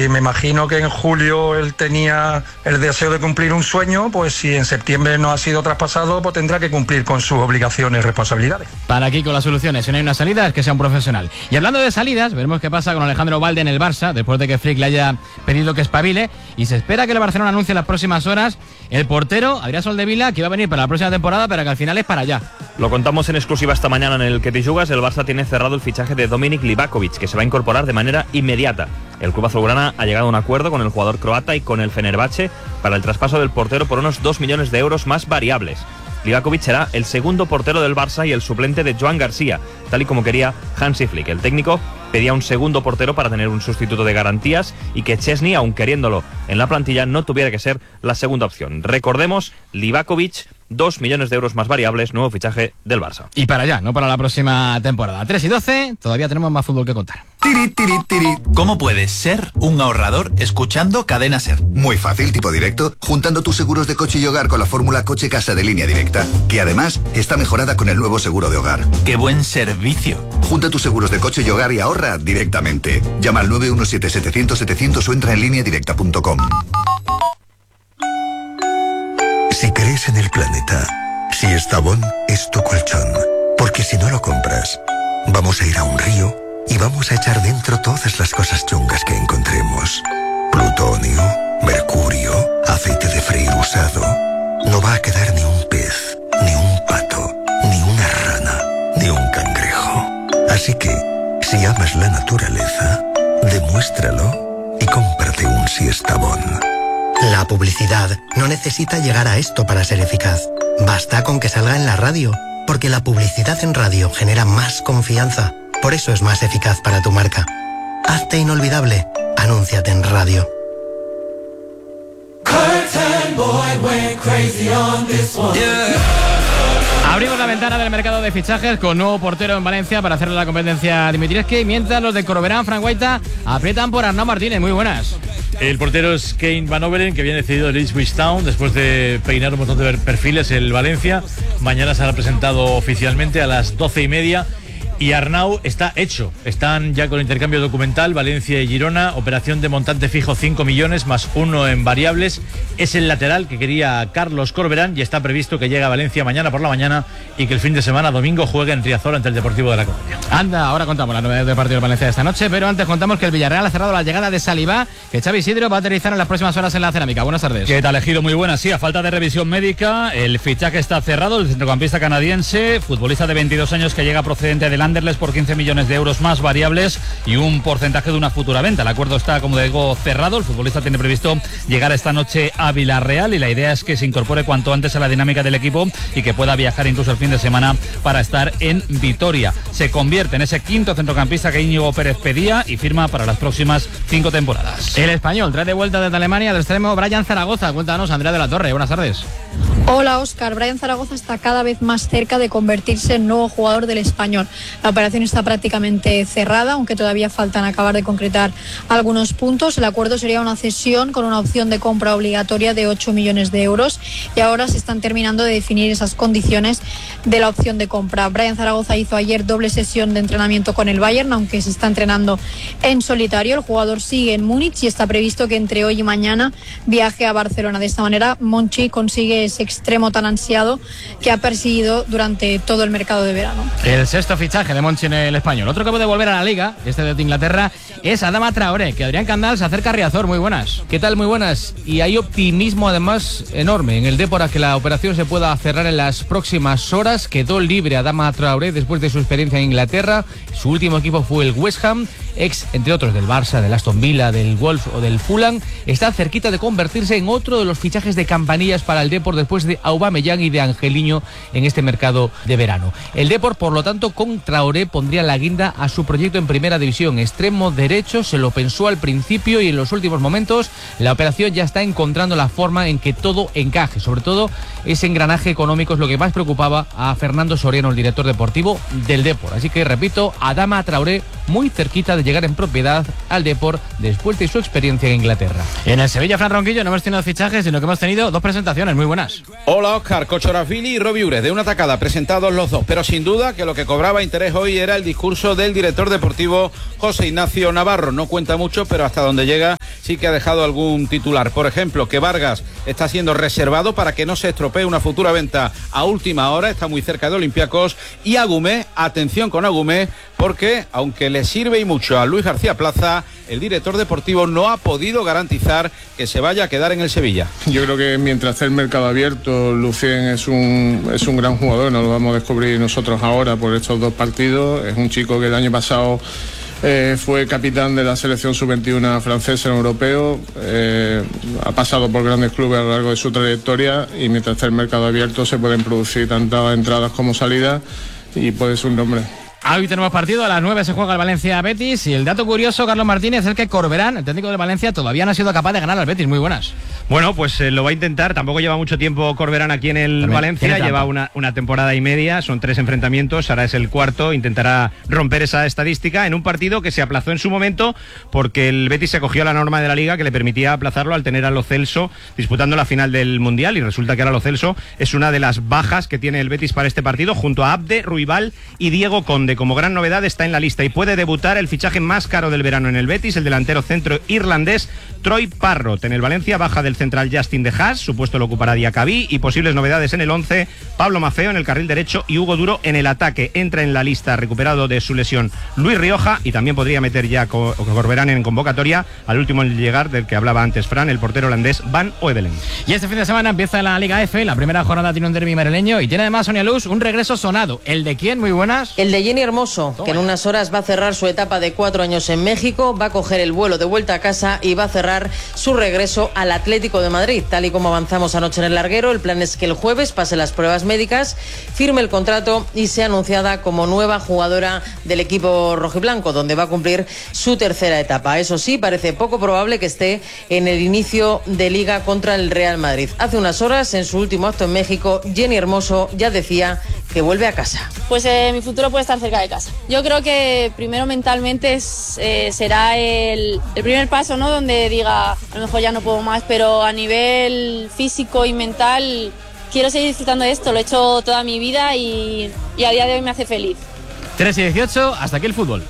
me imagino que en julio él tenía el deseo de cumplir un sueño, pues si en septiembre no ha sido traspasado, pues tendrá que cumplir con sus obligaciones y responsabilidades. Para Kiko las soluciones, si no hay una salida, es que sea un profesional. Y hablando de salidas, veremos qué pasa con Alejandro Balde en el Barça, después de que Flick le haya pedido que espabile, y se espera que el Barcelona anuncie en las próximas horas el portero Adrià Soldevila, que iba a venir para la próxima temporada, pero que al final es para allá. Lo contamos en exclusiva esta mañana en el Que Te Jugas. El Barça tiene cerrado el fichaje de Dominik Livakovic, que se va a incorporar de manera inmediata. El club azulgrana ha llegado a un acuerdo con el jugador croata y con el Fenerbahce para el traspaso del portero por unos 2 millones de euros más variables. Livakovic será el segundo portero del Barça y el suplente de Joan García, tal y como quería Hansi Flick. El técnico pedía un segundo portero para tener un sustituto de garantías y que Chesney, aun queriéndolo en la plantilla, no tuviera que ser la segunda opción. Recordemos, Livakovic, 2 millones de euros más variables, nuevo fichaje del Barça. Y para allá, no para la próxima temporada. 3:12, todavía tenemos más fútbol que contar. Tiri, tiri, tiri. ¿Cómo puedes ser un ahorrador escuchando Cadena Ser? Muy fácil, tipo directo, juntando tus seguros de coche y hogar con la fórmula Coche Casa de Línea Directa, que además está mejorada con el nuevo seguro de hogar. ¡Qué buen servicio! Junta tus seguros de coche y hogar y ahorra directamente. Llama al 917-700-700 o entra en lineadirecta.com. Si crees en el planeta, Siestabón es tu colchón. Porque si no lo compras, vamos a ir a un río y vamos a echar dentro todas las cosas chungas que encontremos. Plutonio, mercurio, aceite de freír usado. No va a quedar ni un pez, ni un pato, ni una rana, ni un cangrejo. Así que, si amas la naturaleza, demuéstralo y cómprate un Siestabón. La publicidad no necesita llegar a esto para ser eficaz. Basta con que salga en la radio, porque la publicidad en radio genera más confianza. Por eso es más eficaz para tu marca. Hazte inolvidable. Anúnciate en radio. Abrimos la ventana del mercado de fichajes con nuevo portero en Valencia para hacerle la competencia a Dimitrievski, mientras los de Corberán, Fran Guaita, aprietan por Arnau Martínez. Muy buenas. El portero es Kane Van Overen, que viene cedido del Ipswich Town después de peinar un montón de perfiles el Valencia. Mañana será presentado oficialmente a las 12:30. Y Arnau está hecho. Están ya con intercambio documental, Valencia y Girona. Operación de montante fijo 5 millones más 1 en variables. Es el lateral que quería Carlos Corberán y está previsto que llegue a Valencia mañana por la mañana y que el fin de semana, domingo, juegue en Riazor ante el Deportivo de La Coruña. Anda, ahora contamos la novedad del partido de Valencia de esta noche, pero antes contamos que el Villarreal ha cerrado la llegada de Salivá, que Xavi Isidro va a aterrizar en las próximas horas en la Cerámica. Buenas tardes. ¿Qué tal, Ejido? Muy buenas. Sí, a falta de revisión médica, el fichaje está cerrado. El centrocampista canadiense, futbolista de 22 años que llega procedente del Anderlecht por 15 millones de euros más variables y un porcentaje de una futura venta. El acuerdo está, como digo, cerrado. El futbolista tiene previsto llegar esta noche a Villarreal y la idea es que se incorpore cuanto antes a la dinámica del equipo y que pueda viajar incluso el fin de semana para estar en Vitoria. Se convierte en ese quinto centrocampista que Íñigo Pérez pedía y firma para las próximas 5 temporadas. El español trae de vuelta desde Alemania del extremo Brian Zaragoza. Cuéntanos, Andrea de la Torre. Buenas tardes. Hola, Óscar. Brian Zaragoza está cada vez más cerca de convertirse en nuevo jugador del Español. La operación está prácticamente cerrada, aunque todavía faltan acabar de concretar algunos puntos. El acuerdo sería una cesión con una opción de compra obligatoria de 8 millones de euros y ahora se están terminando de definir esas condiciones de la opción de compra. Brian Zaragoza hizo ayer doble sesión de entrenamiento con el Bayern, aunque se está entrenando en solitario. El jugador sigue en Múnich y está previsto que entre hoy y mañana viaje a Barcelona. De esta manera, Monchi consigue ese extremo tan ansiado que ha perseguido durante todo el mercado de verano. El sexto fichaje de Monchi en el español. Otro que puede volver a la Liga, este de Inglaterra, es Adama Traoré, que Adrián Candal se acerca a Riazor. Muy buenas. ¿Qué tal? Muy buenas. Y hay optimismo además enorme en el Depor a que la operación se pueda cerrar en las próximas horas. Quedó libre Adama Traoré después de su experiencia en Inglaterra. Su último equipo fue el West Ham, ex, entre otros, del Barça, del Aston Villa, del Wolves o del Fulham. Está cerquita de convertirse en otro de los fichajes de campanillas para el Depor después de Aubameyang y de Angeliño en este mercado de verano. El Depor, por lo tanto, con Traoré pondría la guinda a su proyecto en primera división. Extremo derecho, se lo pensó al principio y en los últimos momentos la operación ya está encontrando la forma en que todo encaje. Sobre todo ese engranaje económico es lo que más preocupaba a Fernando Soriano, el director deportivo del Depor. Así que, repito, Adama Traoré muy cerquita de llegar en propiedad al Depor después de su experiencia en Inglaterra. En el Sevilla, Fran Ronquillo, no hemos tenido fichajes, sino que hemos tenido dos presentaciones muy buenas. Hola, Óscar. Kochoravili y Robbie Ures, de una tacada, presentados los dos, pero sin duda que lo que cobraba interés hoy era el discurso del director deportivo José Ignacio Navarro. No cuenta mucho, pero hasta donde llega sí que ha dejado algún titular. Por ejemplo, que Vargas está siendo reservado para que no se estropee una futura venta a última hora, está muy cerca de Olympiacos. Y Agumé, atención con Agumé, porque aunque le sirve y mucho a Luis García Plaza, el director deportivo no ha podido garantizar que se vaya a quedar en el Sevilla. Yo creo que mientras esté el mercado abierto, Lucien es un gran jugador, no lo vamos a descubrir nosotros ahora por estos 2 partidos. Es un chico que el año pasado fue capitán de la selección sub-21 francesa en europeo, ha pasado por grandes clubes a lo largo de su trayectoria y mientras esté el mercado abierto se pueden producir tantas entradas como salidas y puede ser un nombre. Hoy tenemos partido, a las 9 se juega el Valencia-Betis y el dato curioso, Carlos Martínez, es que Corberán, el técnico de Valencia, todavía no ha sido capaz de ganar al Betis. Muy buenas. Bueno, pues lo va a intentar, tampoco lleva mucho tiempo Corberán aquí en el también Valencia, lleva una temporada y media, son 3 enfrentamientos, ahora es el 4, intentará romper esa estadística en un partido que se aplazó en su momento porque el Betis se cogió la norma de la Liga que le permitía aplazarlo al tener a Lo Celso disputando la final del Mundial y resulta que ahora Lo Celso es una de las bajas que tiene el Betis para este partido junto a Abde, Ruibal y Diego Conde. Como gran novedad está en la lista y puede debutar el fichaje más caro del verano en el Betis, el delantero centro irlandés Troy Parrott. En el Valencia baja del central Justin De Haas, su puesto lo ocupará Diacabí y posibles novedades en el 11, Pablo Maffeo en el carril derecho y Hugo Duro en el ataque. Entra en la lista recuperado de su lesión Luis Rioja y también podría meter ya Corberán en convocatoria al último en llegar del que hablaba antes Fran, el portero holandés Van Oevelen. Y este fin de semana empieza la Liga F, la primera jornada tiene un derbi madrileño y tiene además Sonia Luz un regreso sonado. ¿El de quién? Muy buenas. El de Jenny Hermoso, que en unas horas va a cerrar su etapa de 4 años en México, va a coger el vuelo de vuelta a casa y va a cerrar su regreso al Atlético de Madrid. Tal y como avanzamos anoche en el larguero, el plan es que el jueves pase las pruebas médicas, firme el contrato y sea anunciada como nueva jugadora del equipo rojiblanco, donde va a cumplir su tercera etapa. Eso sí, parece poco probable que esté en el inicio de Liga contra el Real Madrid. Hace unas horas, en su último acto en México, Jenny Hermoso ya decía que vuelve a casa. Pues mi futuro puede estar cerca de casa. Yo creo que primero mentalmente será el primer paso, ¿no? Donde diga, a lo mejor ya no puedo más, pero a nivel físico y mental quiero seguir disfrutando de esto. Lo he hecho toda mi vida y a día de hoy me hace feliz. 3:18, hasta aquí el fútbol.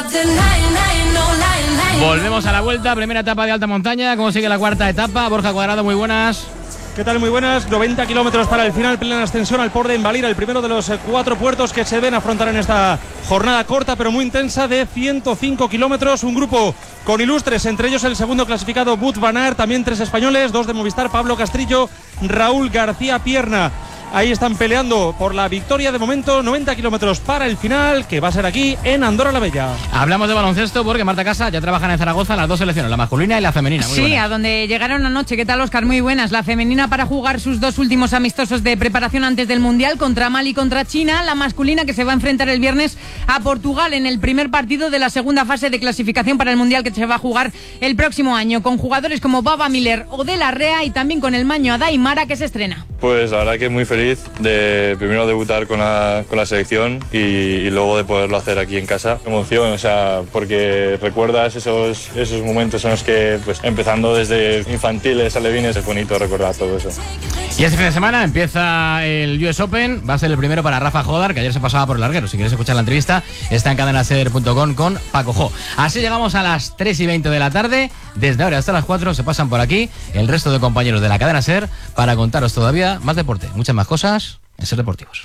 Volvemos a la vuelta, primera etapa de alta montaña. ¿Cómo sigue la cuarta etapa? Borja Cuadrado, muy buenas. ¿Qué tal? Muy buenas. 90 kilómetros para el final, plena ascensión al Port de Envalira, el primero de los 4 puertos que se deben afrontar en esta jornada corta pero muy intensa de 105 kilómetros. Un grupo con ilustres, entre ellos el segundo clasificado Wout van Aert, también 3 españoles, 2 de Movistar, Pablo Castrillo, Raúl García Pierna. Ahí están peleando por la victoria de momento, 90 kilómetros para el final, que va a ser aquí en Andorra la Bella. Hablamos de baloncesto porque Marta Casa ya trabajan en Zaragoza las 2 selecciones, la masculina y la femenina. Muy sí, buenas. A donde llegaron anoche. ¿Qué tal, Óscar? Muy buenas. La femenina para jugar sus 2 últimos amistosos de preparación antes del Mundial contra Mali y contra China. La masculina que se va a enfrentar el viernes a Portugal en el primer partido de la segunda fase de clasificación para el Mundial que se va a jugar el próximo año, con jugadores como Baba Miller o De La Rea y también con el maño Adaimara que se estrena. Pues la verdad que muy feliz de primero debutar con la selección y luego de poderlo hacer aquí en casa. Emoción, o sea, porque recuerdas esos momentos en los que, pues, empezando desde infantiles, alevines, es bonito recordar todo eso. Y este fin de semana empieza el US Open, va a ser el primero para Rafa Jodar, que ayer se pasaba por el larguero. Si quieres escuchar la entrevista, está en cadenaser.com con Paco Jo. Así llegamos a las 3:20 de la tarde. Desde ahora hasta las 4 se pasan por aquí el resto de compañeros de la cadena SER para contaros todavía más deporte, muchas más cosas en SER Deportivos.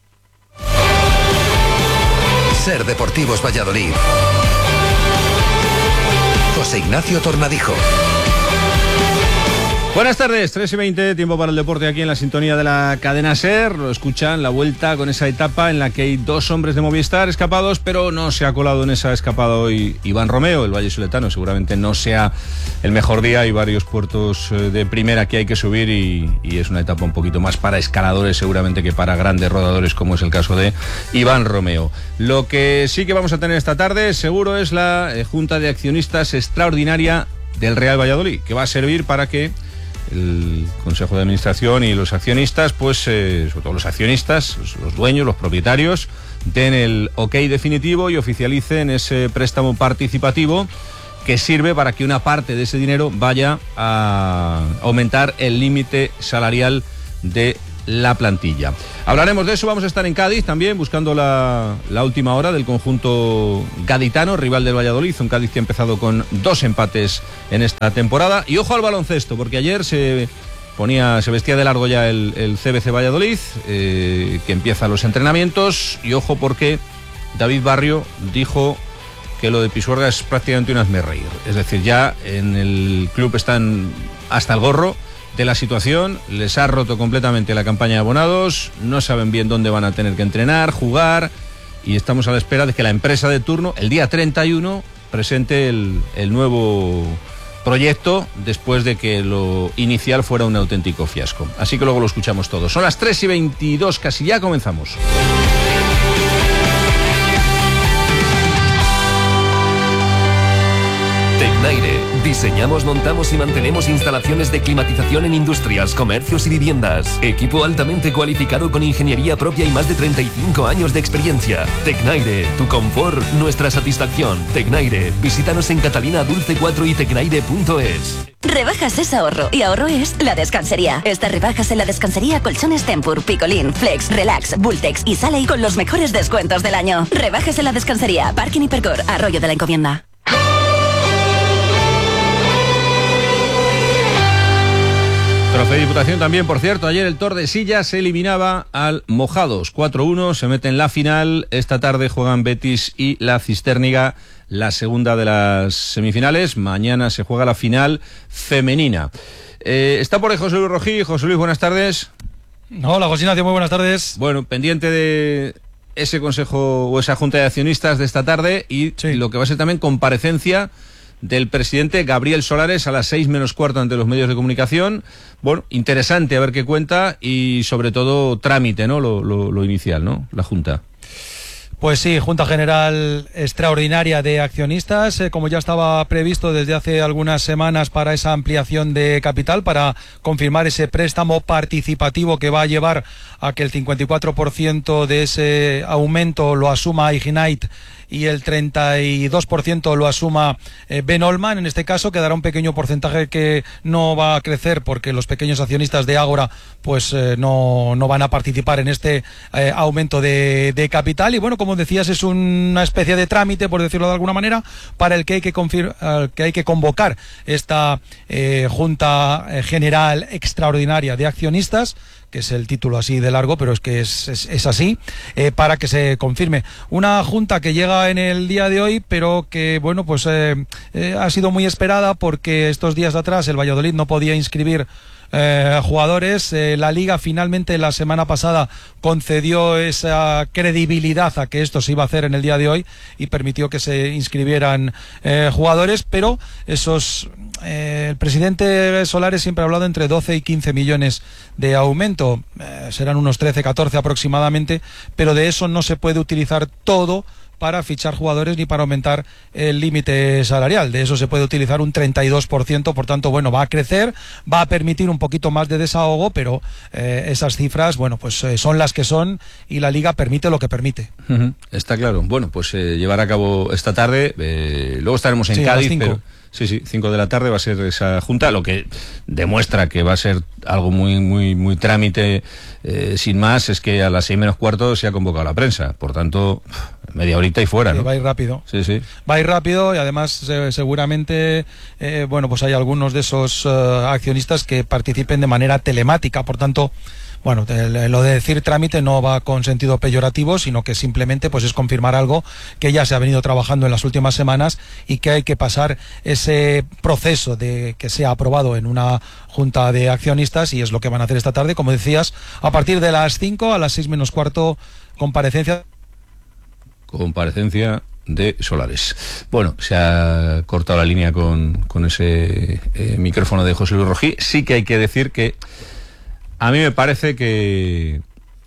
SER Deportivos Valladolid. José Ignacio Tornadijo. Buenas tardes, 3:20, tiempo para el deporte aquí en la sintonía de la cadena SER. Lo escuchan, la vuelta con esa etapa en la que hay 2 hombres de Movistar escapados, pero no se ha colado en esa escapada hoy Iván Romeo, el vallisoletano. Seguramente no sea el mejor día, hay varios puertos de primera que hay que subir y es una etapa un poquito más para escaladores seguramente que para grandes rodadores, como es el caso de Iván Romeo. Lo que sí que vamos a tener esta tarde seguro es la Junta de Accionistas Extraordinaria del Real Valladolid, que va a servir para que el Consejo de Administración y los accionistas, pues sobre todo los accionistas, los dueños, los propietarios, den el ok definitivo y oficialicen ese préstamo participativo que sirve para que una parte de ese dinero vaya a aumentar el límite salarial de la plantilla. Hablaremos de eso, vamos a estar en Cádiz también, buscando la última hora del conjunto gaditano, rival del Valladolid, un Cádiz que ha empezado con 2 empates en esta temporada. Y ojo al baloncesto, porque ayer se vestía de largo ya el CBC Valladolid, que empieza los entrenamientos, y ojo porque David Barrio dijo que lo de Pisuerga es prácticamente un hazmerreír. Es decir, ya en el club están hasta el gorro de la situación, les ha roto completamente la campaña de abonados, no saben bien dónde van a tener que entrenar, jugar, y estamos a la espera de que la empresa de turno, el día 31, presente el nuevo proyecto, después de que lo inicial fuera un auténtico fiasco. Así que luego lo escuchamos todos. Son las 3:22, casi ya comenzamos. Tecnaire. Diseñamos, montamos y mantenemos instalaciones de climatización en industrias, comercios y viviendas. Equipo altamente cualificado con ingeniería propia y más de 35 años de experiencia. Tecnaire, tu confort, nuestra satisfacción. Tecnaire, visítanos en Catalina Dulce 4 y tecnaire.es. Rebajas es ahorro, y ahorro es La Descansería. Estas rebajas en La Descansería: colchones Tempur, Picolín, Flex, Relax, Bultex y Sally con los mejores descuentos del año. Rebajas en La Descansería, Parking Hipercor, Arroyo de la Encomienda. Trofeo de Diputación también, por cierto. Ayer el Tordesillas se eliminaba al Mojados 4-1, se mete en la final. Esta tarde juegan Betis y la Cisterniga, la segunda de las semifinales. Mañana se juega la final femenina. Está por ahí José Luis Rojí. José Luis, buenas tardes. Hola, José Ignacio, muy buenas tardes. Bueno, pendiente de ese consejo o esa junta de accionistas de esta tarde y lo que va a ser también comparecencia del presidente Gabriel Solares a las 6 menos cuarto ante los medios de comunicación. Bueno, interesante a ver qué cuenta y sobre todo trámite, ¿no? Lo inicial, ¿no? La junta. Pues sí, Junta General Extraordinaria de Accionistas, como ya estaba previsto desde hace algunas semanas para esa ampliación de capital, para confirmar ese préstamo participativo que va a llevar a que el 54% de ese aumento lo asuma Ignite y el 32% lo asuma Ben Olman. En este caso quedará un pequeño porcentaje que no va a crecer porque los pequeños accionistas de Ágora pues no van a participar en este aumento de capital. Y bueno, como decías, es una especie de trámite, por decirlo de alguna manera, para el que hay que convocar esta Junta General Extraordinaria de Accionistas, que es el título así de largo, pero es que es así, para que se confirme. Una junta que llega en el día de hoy, pero que, bueno, pues ha sido muy esperada porque estos días atrás el Valladolid no podía inscribir jugadores. La Liga finalmente la semana pasada concedió esa credibilidad a que esto se iba a hacer en el día de hoy y permitió que se inscribieran jugadores, pero el presidente Solares siempre ha hablado entre 12 y 15 millones de aumento, serán unos 13, 14 aproximadamente, pero de eso no se puede utilizar todo para fichar jugadores ni para aumentar el límite salarial. De eso se puede utilizar un 32%, por tanto, bueno, va a crecer, va a permitir un poquito más de desahogo, pero esas cifras, bueno, pues son las que son y la Liga permite lo que permite. Está claro. Bueno, pues llevar a cabo esta tarde, luego estaremos en Cádiz, pero... Sí, 5 de la tarde va a ser esa junta, lo que demuestra que va a ser algo muy trámite, sin más, es que a las 6 menos cuarto se ha convocado la prensa, por tanto, media horita y fuera, ¿no? Va a ir rápido. Sí. Va a ir rápido y además seguramente, bueno, pues hay algunos de esos accionistas que participen de manera telemática, por tanto... Bueno, lo de decir trámite no va con sentido peyorativo, sino que simplemente pues es confirmar algo que ya se ha venido trabajando en las últimas semanas y que hay que pasar ese proceso de que sea aprobado en una junta de accionistas, y es lo que van a hacer esta tarde, como decías, a partir de las 5 a las 6 menos cuarto, comparecencia de Solares. Bueno, se ha cortado la línea con ese micrófono de José Luis Rojí. Sí que hay que decir que a mí me parece que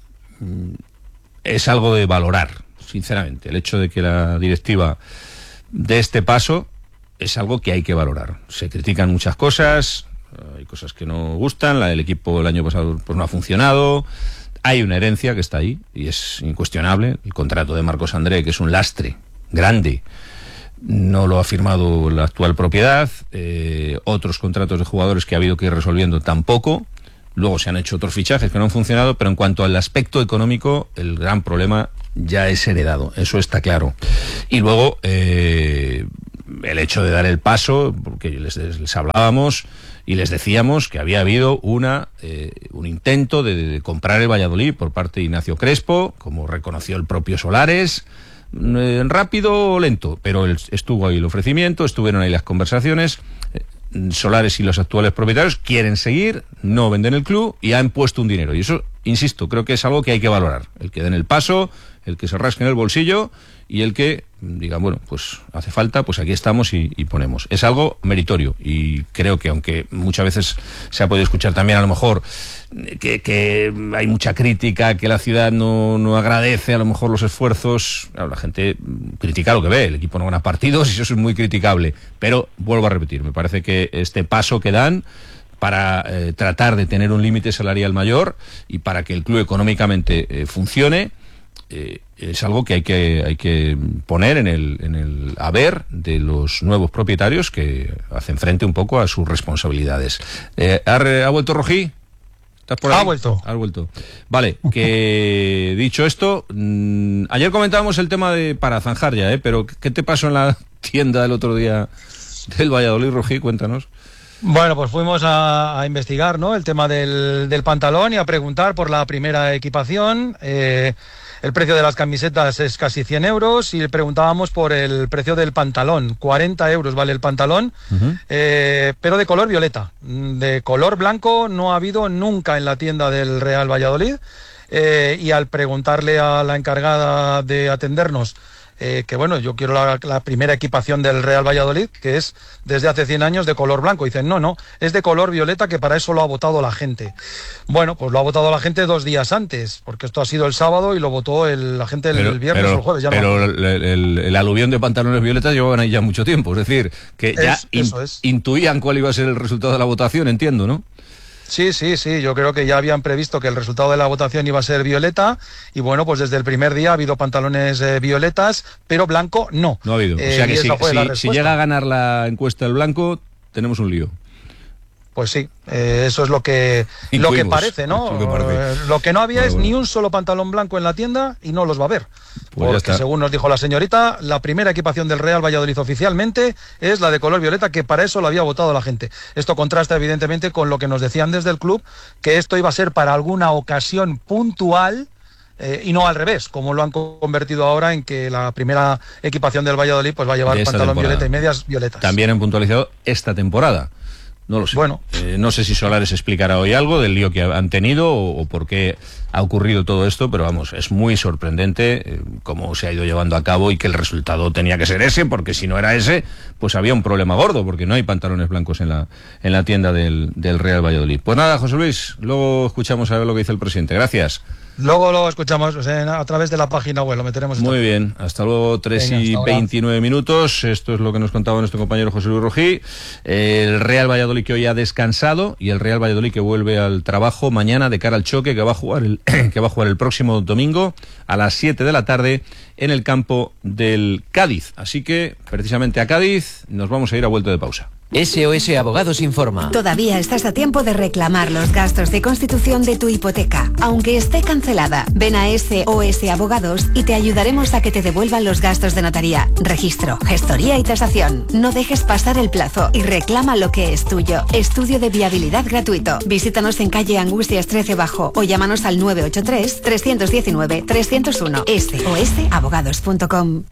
es algo de valorar, sinceramente. El hecho de que la directiva dé este paso es algo que hay que valorar. Se critican muchas cosas, hay cosas que no gustan, la del equipo el año pasado pues no ha funcionado, hay una herencia que está ahí y es incuestionable. El contrato de Marcos André, que es un lastre grande, no lo ha firmado la actual propiedad, otros contratos de jugadores que ha habido que ir resolviendo tampoco. Luego se han hecho otros fichajes que no han funcionado, pero en cuanto al aspecto económico, el gran problema ya es heredado, eso está claro. Y luego el hecho de dar el paso, porque les hablábamos y les decíamos que había habido un intento de comprar el Valladolid por parte de Ignacio Crespo, como reconoció el propio Solares, rápido o lento, pero él estuvo ahí el ofrecimiento, estuvieron ahí las conversaciones. Solares y los actuales propietarios quieren seguir, no venden el club y han puesto un dinero. Y eso, insisto, creo que es algo que hay que valorar. El que den el paso, el que se rasque en el bolsillo y el que digan, bueno, pues hace falta, pues aquí estamos y ponemos. Es algo meritorio y creo que, aunque muchas veces se ha podido escuchar también a lo mejor que hay mucha crítica, que la ciudad no agradece a lo mejor los esfuerzos, claro, la gente critica lo que ve, el equipo no gana partidos y eso es muy criticable, pero vuelvo a repetir, me parece que este paso que dan para tratar de tener un límite salarial mayor y para que el club económicamente funcione, es algo que hay que poner en el haber de los nuevos propietarios que hacen frente un poco a sus responsabilidades. ¿Ha vuelto Rojí? ¿Estás por ahí? Ha vuelto. Vale, que dicho esto, ayer comentábamos el tema para zanjar ya, pero ¿qué te pasó en la tienda el otro día del Valladolid, Rojí? Cuéntanos. Bueno, pues fuimos a investigar, ¿no?, el tema del pantalón y a preguntar por la primera equipación. El precio de las camisetas es casi 100 euros y le preguntábamos por el precio del pantalón. 40 euros vale el pantalón, pero de color violeta. De color blanco no ha habido nunca en la tienda del Real Valladolid. Y al preguntarle a la encargada de atendernos que bueno, yo quiero la primera equipación del Real Valladolid, que es desde hace 100 años de color blanco. Dicen, no, es de color violeta, que para eso lo ha votado la gente. Bueno, pues lo ha votado la gente 2 días antes, porque esto ha sido el sábado y lo votó la gente el viernes o el jueves. Pero el aluvión de pantalones violetas llevaban ahí ya mucho tiempo, es decir, que ya intuían cuál iba a ser el resultado de la votación, entiendo, ¿no? Sí, yo creo que ya habían previsto que el resultado de la votación iba a ser violeta y bueno, pues desde el primer día ha habido pantalones violetas, pero blanco no. No ha habido, o sea que si llega a ganar la encuesta el blanco, tenemos un lío. Pues sí, eso es lo que parece, ¿no? Lo que no había es ni un solo pantalón blanco en la tienda y no los va a haber. Pues porque según nos dijo la señorita, la primera equipación del Real Valladolid oficialmente es la de color violeta, que para eso lo había votado la gente. Esto contrasta evidentemente con lo que nos decían desde el club, que esto iba a ser para alguna ocasión puntual, y no al revés, como lo han convertido ahora en que la primera equipación del Valladolid pues va a llevar pantalón violeta y medias violetas. También han puntualizado esta temporada. No lo sé. Bueno, no sé si Solares explicará hoy algo del lío que han tenido o por qué ha ocurrido todo esto, pero vamos, es muy sorprendente cómo se ha ido llevando a cabo y que el resultado tenía que ser ese, porque si no era ese, pues había un problema gordo, porque no hay pantalones blancos en la tienda del Real Valladolid. Pues nada, José Luis, luego escuchamos a ver lo que dice el presidente. Gracias. Luego lo escuchamos a través de la página web, lo meteremos. Muy bien, hasta luego, 3:29 minutos. Esto es lo que nos contaba nuestro compañero José Luis Rojí. El Real Valladolid que hoy ha descansado y el Real Valladolid que vuelve al trabajo mañana de cara al choque que va a jugar el próximo domingo a las 7 de la tarde en el campo del Cádiz. Así que, precisamente a Cádiz, nos vamos a ir a vuelta de pausa. SOS Abogados informa. Todavía estás a tiempo de reclamar los gastos de constitución de tu hipoteca, aunque esté cancelada. Ven a SOS Abogados y te ayudaremos a que te devuelvan los gastos de notaría, registro, gestoría y tasación. No dejes pasar el plazo y reclama lo que es tuyo. Estudio de viabilidad gratuito. Visítanos en calle Angustias 13 Bajo o llámanos al 983-319-301. sosabogados.com.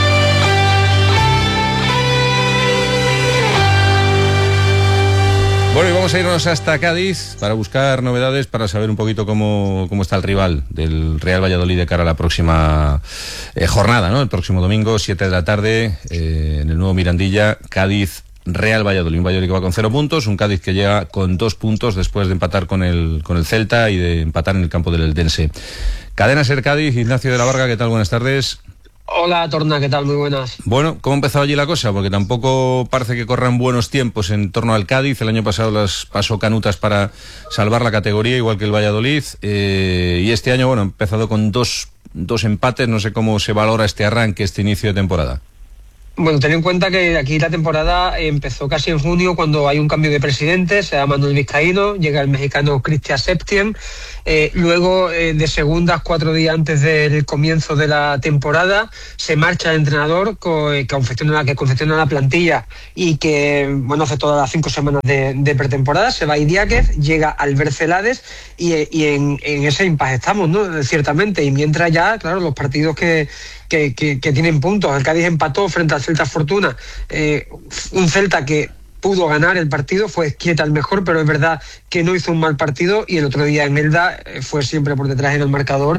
Bueno, y vamos a irnos hasta Cádiz para buscar novedades, para saber un poquito cómo está el rival del Real Valladolid de cara a la próxima jornada, ¿no? El próximo domingo, 7 de la tarde, en el nuevo Mirandilla, Cádiz Real Valladolid. Un Valladolid que va con 0 puntos, un Cádiz que llega con 2 puntos después de empatar con el Celta y de empatar en el campo del Eldense. Cadena Ser Cádiz, Ignacio de la Varga, ¿qué tal? Buenas tardes. Hola, Torna, ¿qué tal? Muy buenas. Bueno, ¿cómo empezó allí la cosa? Porque tampoco parece que corran buenos tiempos en torno al Cádiz. El año pasado las pasó canutas para salvar la categoría, igual que el Valladolid. Y este año, bueno, ha empezado con dos empates. No sé cómo se valora este arranque, este inicio de temporada. Bueno, ten en cuenta que aquí la temporada empezó casi en junio, cuando hay un cambio de presidente, se llama Manuel Vizcaíno, llega el mexicano Cristian Septién. Luego, de segundas, 4 días antes del comienzo de la temporada, se marcha el entrenador que confecciona la plantilla y que hace todas las 5 semanas de pretemporada. Se va Idiáquez, llega Albert Celades y en ese impasse estamos, ¿no? Ciertamente. Y mientras ya, claro, los partidos que tienen puntos. El Cádiz empató frente al Celta Fortuna, un Celta que pudo ganar el partido, fue Esquieta el mejor, pero es verdad que no hizo un mal partido, y el otro día en Elda fue siempre por detrás en el marcador,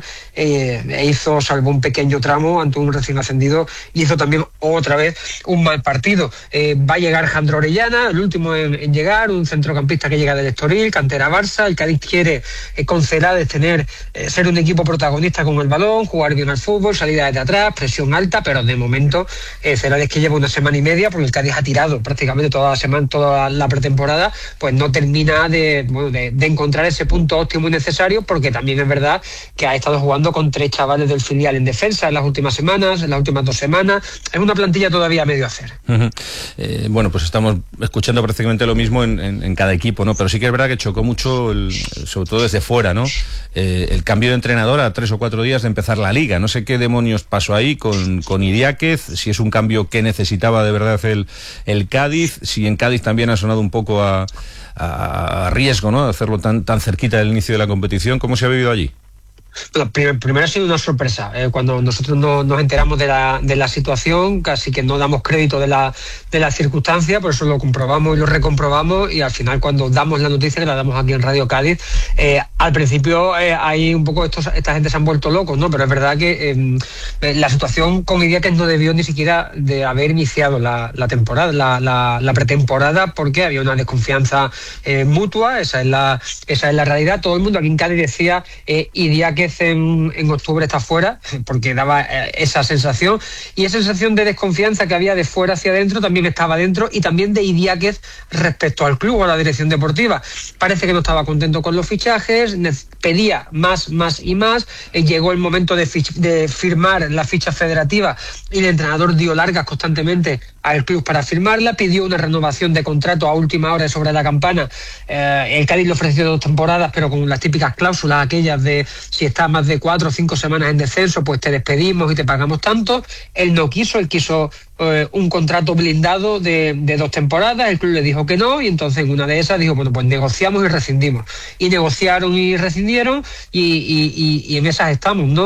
salvó un pequeño tramo ante un recién ascendido, y hizo también otra vez un mal partido. Va a llegar Jandro Orellana, el último en llegar, un centrocampista que llega del Estoril, cantera Barça. El Cádiz quiere con Celades ser un equipo protagonista con el balón, jugar bien al fútbol, salida desde atrás, presión alta, pero de momento Celades, que lleva 1 semana y media, porque el Cádiz ha tirado prácticamente toda la pretemporada, pues no termina de encontrar ese punto óptimo y necesario, porque también es verdad que ha estado jugando con 3 chavales del filial en defensa en las últimas semanas, en las últimas 2 semanas. Es una plantilla todavía a medio hacer. Pues estamos escuchando prácticamente lo mismo en cada equipo, ¿no? Pero sí que es verdad que chocó mucho, sobre todo desde fuera, ¿no? El cambio de entrenador a 3 o 4 días de empezar la liga. No sé qué demonios pasó ahí con Idiáquez, si es un cambio que necesitaba de verdad el Cádiz, si en Cádiz también ha sonado un poco a riesgo, ¿no?, de hacerlo tan cerquita del inicio de la competición. ¿Cómo se ha vivido allí? Bueno, primero ha sido una sorpresa. Cuando nosotros nos enteramos de la situación, casi que no damos crédito de la circunstancia, por eso lo comprobamos y lo recomprobamos, y al final, cuando damos la noticia, que la damos aquí en Radio Cádiz, al principio hay un poco esta gente se han vuelto locos, ¿no? Pero es verdad que la situación con Idiáquez no debió ni siquiera de haber iniciado la temporada, la pretemporada, porque había una desconfianza mutua. Esa es la realidad. Todo el mundo aquí en Cádiz decía Idiáquez en octubre está fuera, porque daba esa sensación, y esa sensación de desconfianza que había de fuera hacia adentro también estaba dentro, y también de Idiáquez respecto al club o a la dirección deportiva. Parece que no estaba contento con los fichajes, pedía más y más. Llegó el momento de firmar la ficha federativa, y el entrenador dio largas constantemente al club para firmarla, pidió una renovación de contrato a última hora sobre la campana. El Cádiz le ofreció 2 temporadas, pero con las típicas cláusulas aquellas de si está más de 4 o 5 semanas en descenso, pues te despedimos y te pagamos tanto. Él no quiso, él quiso un contrato blindado de 2 temporadas. El club le dijo que no, y entonces en una de esas dijo, bueno, pues negociamos y rescindimos. Y negociaron y rescindieron, y en esas estamos, ¿no?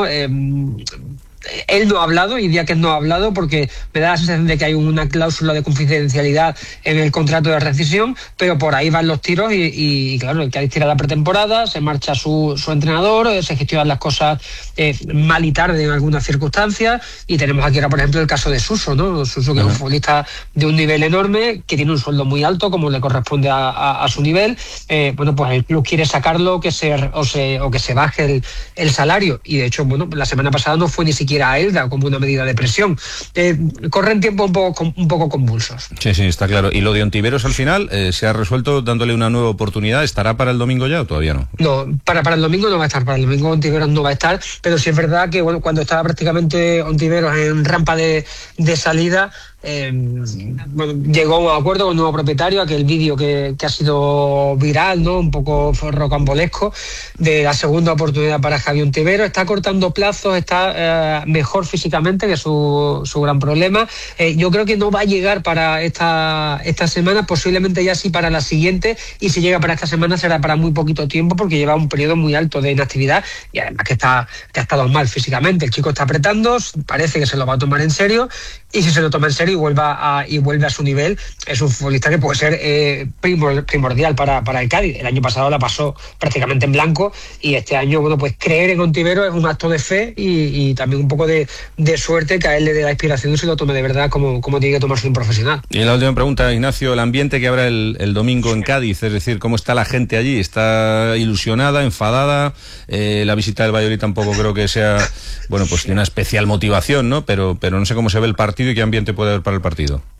Él no ha hablado, Idiáquez no ha hablado, porque me da la sensación de que hay una cláusula de confidencialidad en el contrato de rescisión, pero por ahí van los tiros, y claro, el Cádiz tira la pretemporada, se marcha su entrenador, se gestionan las cosas mal y tarde en algunas circunstancias, y tenemos aquí ahora, por ejemplo, el caso de Suso, ¿no? Suso, que es un futbolista de un nivel enorme, que tiene un sueldo muy alto, como le corresponde a su nivel. Pues el club quiere sacarlo, o que se baje el salario, y de hecho, la semana pasada no fue ni siquiera a Elda como una medida de presión. Corren tiempos un poco convulsos. Sí, está claro. ¿Y lo de Ontiveros al final se ha resuelto dándole una nueva oportunidad? ¿Estará para el domingo ya o todavía no? No, para el domingo no va a estar. Para el domingo Ontiveros no va a estar, pero sí es verdad que cuando estaba prácticamente Ontiveros en rampa de salida, llegó a un acuerdo con el nuevo propietario. Aquel vídeo que ha sido viral, ¿no?, un poco rocambolesco, de la segunda oportunidad para Javi Ontiveros. Está cortando plazos, está mejor físicamente, que es su gran problema. Yo creo que no va a llegar para esta semana, posiblemente ya sí para la siguiente, y si llega para esta semana será para muy poquito tiempo, porque lleva un periodo muy alto de inactividad, y además que ha estado mal físicamente. El chico está apretando, parece que se lo va a tomar en serio, y si se lo toma en serio y vuelve a su nivel, es un futbolista que puede ser primordial para el Cádiz. El año pasado la pasó prácticamente en blanco, y este año, pues creer en Ontiveros es un acto de fe, y también un poco de suerte, que a él le dé la inspiración y se lo tome de verdad como tiene que tomarse un profesional. Y la última pregunta, Ignacio, el ambiente que habrá el domingo en Cádiz, es decir, ¿cómo está la gente allí? ¿Está ilusionada, enfadada? La visita del Valladolid tampoco creo que sea, pues de una especial motivación, ¿no? Pero no sé cómo se ve el partido y qué ambiente puede haber para el partido.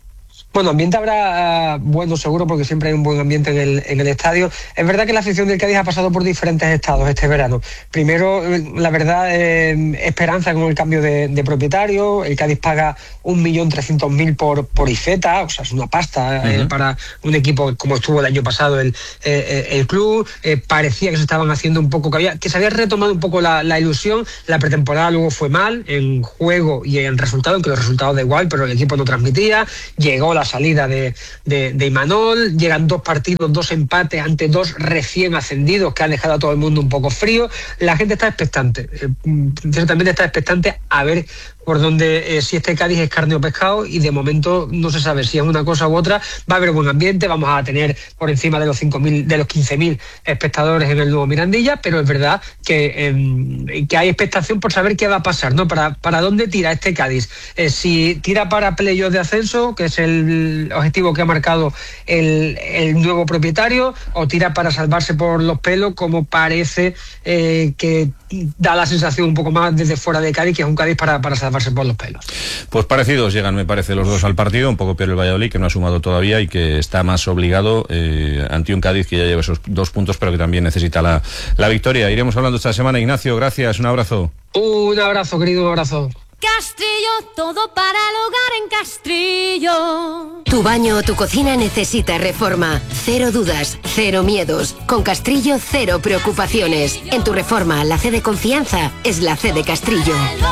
Bueno, ambiente habrá bueno, seguro, porque siempre hay un buen ambiente en el estadio. Es verdad que la afición del Cádiz ha pasado por diferentes estados este verano. Primero, la verdad, esperanza con el cambio de propietario. El Cádiz paga 1.300.000 por Iceta, o sea, es una pasta para un equipo como estuvo el año pasado el club. Parecía que se estaban haciendo un poco, que se había retomado un poco la ilusión. La pretemporada luego fue mal, en juego y en resultado, aunque los resultados da igual, pero el equipo no transmitía. Llegó la salida de Imanol, llegan 2 partidos, 2 empates ante 2 recién ascendidos que han dejado a todo el mundo un poco frío. La gente está expectante, ciertamente está expectante a ver por donde, si este Cádiz es carne o pescado, y de momento no se sabe si es una cosa u otra. Va a haber buen ambiente, vamos a tener por encima de los 5.000, de los 15.000 espectadores en el nuevo Mirandilla, pero es verdad que hay expectación por saber qué va a pasar, ¿no? Para dónde tira este Cádiz. Si tira para playoff de ascenso, que es el objetivo que ha marcado el nuevo propietario, o tira para salvarse por los pelos, como parece que da la sensación un poco más desde fuera de Cádiz, que es un Cádiz para salvarse por los pelos. Pues parecidos llegan, me parece, los dos al partido, un poco peor el Valladolid, que no ha sumado todavía y que está más obligado ante un Cádiz que ya lleva esos 2 puntos, pero que también necesita la victoria. Iremos hablando esta semana. Ignacio, gracias, un abrazo. Un abrazo, querido, un abrazo. Castrillo, todo para el hogar en Castrillo. Tu baño o tu cocina necesita reforma. Cero dudas, cero miedos. Con Castrillo, cero preocupaciones. En tu reforma, la C de confianza es la C de Castrillo.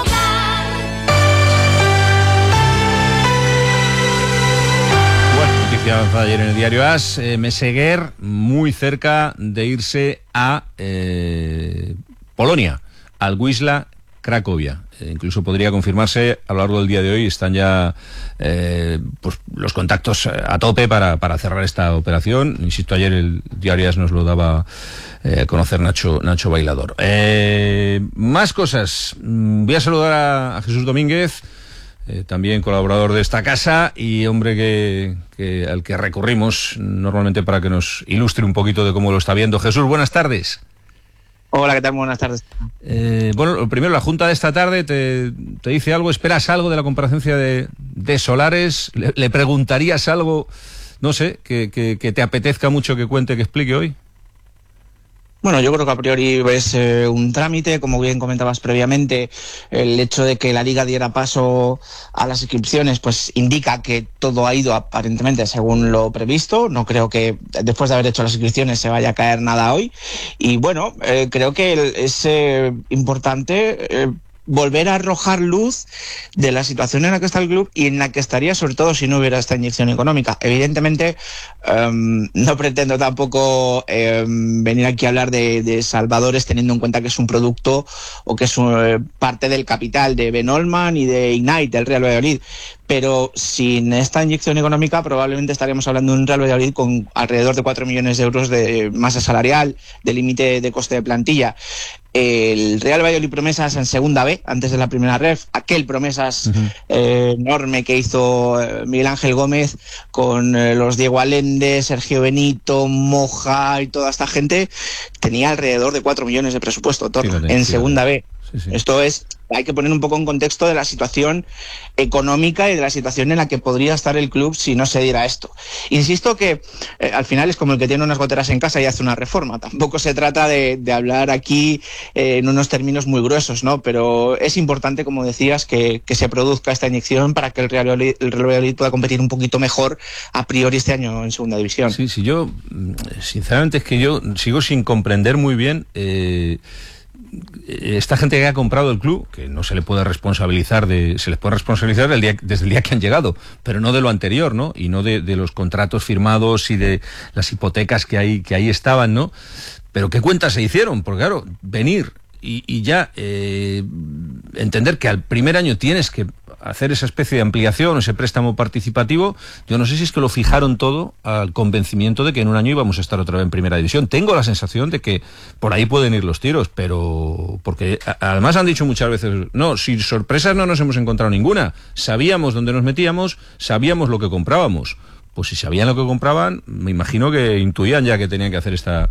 Noticia avanzada ayer en el diario AS. Meseguer muy cerca de irse a Polonia, al Wisła Cracovia. Incluso podría confirmarse a lo largo del día de hoy. Están ya pues los contactos a tope para cerrar esta operación. Insisto, ayer el diario AS nos lo daba a conocer Nacho Bailador. Más cosas. Voy a saludar a Jesús Domínguez, también colaborador de esta casa y hombre al que recurrimos normalmente para que nos ilustre un poquito de cómo lo está viendo. Jesús, buenas tardes. Hola, ¿qué tal? Buenas tardes. Bueno, primero, la Junta de esta tarde te dice algo. ¿Esperas algo de la comparecencia de Solares? ¿Le preguntarías algo, no sé, que te apetezca mucho que cuente, que explique hoy? Bueno, yo creo que a priori es un trámite, como bien comentabas previamente. El hecho de que la Liga diera paso a las inscripciones pues indica que todo ha ido aparentemente según lo previsto. No creo que después de haber hecho las inscripciones se vaya a caer nada hoy. Y bueno, creo que es importante volver a arrojar luz de la situación en la que está el club y en la que estaría, sobre todo, si no hubiera esta inyección económica. Evidentemente, no pretendo tampoco venir aquí a hablar de salvadores, teniendo en cuenta que es un producto o que es parte del capital de Ben Olman y de Ignite, del Real Valladolid. Pero sin esta inyección económica probablemente estaríamos hablando de un Real Valladolid con alrededor de 4 millones de euros de masa salarial, de límite de coste de plantilla. El Real Valladolid Promesas en segunda B, antes de la primera ref, aquel Promesas enorme que hizo Miguel Ángel Gómez con los Diego Allende, Sergio Benito, Moja y toda esta gente, tenía alrededor de 4 millones de presupuesto en segunda B. Sí. Esto es, hay que poner un poco en contexto de la situación económica y de la situación en la que podría estar el club si no se diera esto. Insisto que al final es como el que tiene unas goteras en casa y hace una reforma. Tampoco se trata de hablar aquí en unos términos muy gruesos, ¿no? Pero es importante, como decías, que se produzca esta inyección para que el Real Valladolid pueda competir un poquito mejor a priori este año en segunda división. Sí, yo sinceramente es que yo sigo sin comprender muy bien esta gente que ha comprado el club, que no se le puede responsabilizar se les puede responsabilizar desde el día que han llegado, pero no de lo anterior, ¿no? Y no de los contratos firmados y de las hipotecas que ahí estaban, ¿no? Pero ¿qué cuentas se hicieron? Porque claro, venir y ya entender que al primer año tienes que hacer esa especie de ampliación, ese préstamo participativo, yo no sé si es que lo fijaron todo al convencimiento de que en un año íbamos a estar otra vez en primera división. Tengo la sensación de que por ahí pueden ir los tiros, pero porque además han dicho muchas veces, no, sin sorpresas no nos hemos encontrado ninguna, sabíamos dónde nos metíamos, sabíamos lo que comprábamos. Pues si sabían lo que compraban, me imagino que intuían ya que tenían que hacer esta